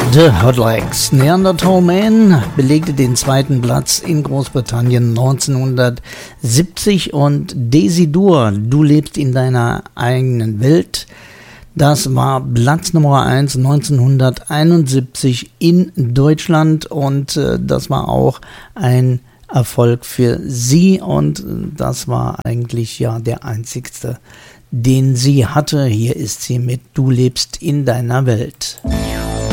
The Hotlegs. Neanderthal Man belegte den zweiten Platz in Großbritannien 1970 und Desidur, du lebst in deiner eigenen Welt, das war Platz Nummer 1 1971 in Deutschland und das war auch ein Erfolg für sie und das war eigentlich ja der einzigste, den sie hatte. Hier ist sie mit Du lebst in deiner Welt.